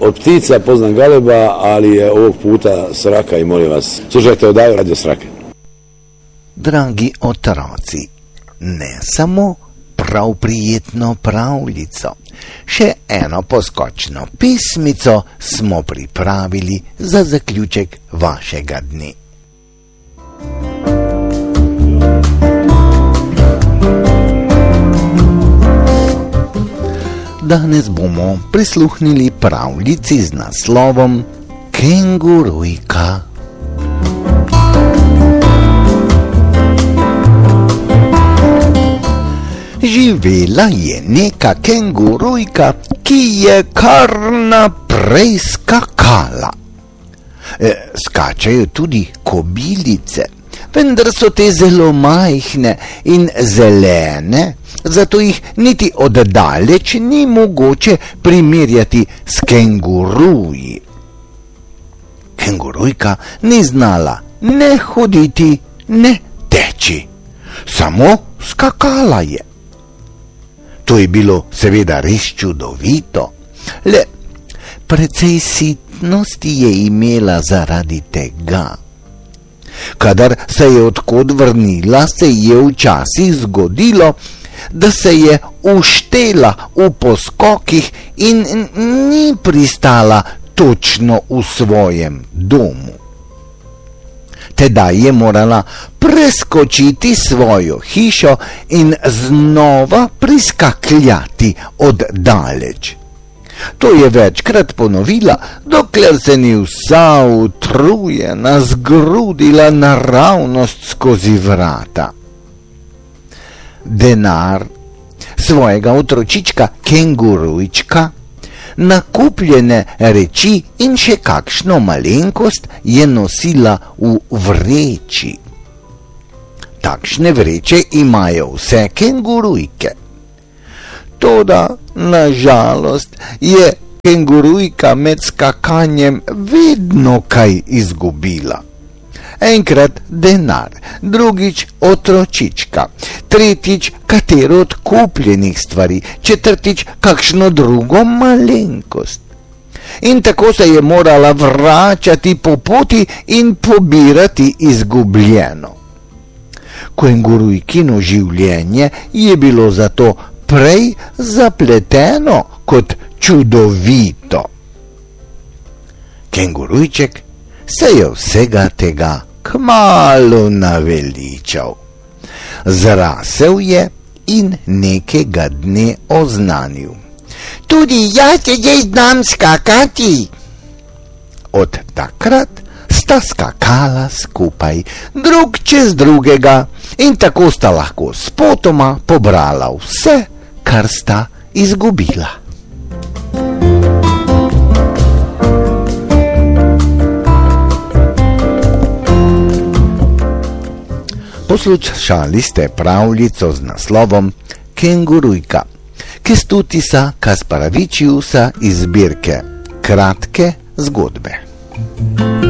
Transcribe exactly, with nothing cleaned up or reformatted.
Od ptica poznam galeba, ali je ovog puta sraka i molim vas, slušajte odaju radio Srake. Dragi otroci, ne samo prav prijetno pravljico, še eno poskočno pismico smo pripravili za zaključek vašega dne. Danes bomo prisluhnili pravljici z naslovom Kengurujka. Živela je neka kengurujka, ki je kar naprej skakala. E, skačejo tudi kobilice, vendar so te zelo majhne in zelene, zato jih niti oddaleč ni mogoče primerjati s kenguruji. Kengurujka ni znala ne hoditi, ne teči, samo skakala je. To je bilo seveda res čudovito, le precej sitnosti je imela zaradi tega. Kadar se je odkod vrnila, se je včasih zgodilo, da se je uštela v poskokih in ni pristala točno v svojem domu. Tedaj je morala preskočiti svojo hišo in znova priskakljati od daleč. To je večkrat ponovila, dokler se ni vsa utrujena zgrudila naravnost skozi vrata. Denar svojega otročička kengurujčka, nakupljene reči in še kakšno malenkost je nosila v vreči. Takšne vreče imajo vse kengurujke. Toda, na žalost, je kengurujka med skakanjem vedno kaj izgubila. Enkrat denar, drugič otročička, tretjič katero od kupljenih stvari, četrtič kakšno drugo malenkost. In tako se je morala vračati po poti in pobirati izgubljeno. Kengurujkino življenje je bilo zato prej zapleteno kot čudovito. Kengurujček se je vsega tega kmalu naveličal. Zrasel je in nekega dne oznanil: Tudi jaz zdaj znam skakati. Od takrat sta skakala skupaj, drug čez drugega, in tako sta lahko spotoma pobrala vse, kar sta izgubila. Poslušali ste pravljico z naslovom Kengurujka Kestutisa Kasparavičiusa iz zbirke Kratke zgodbe.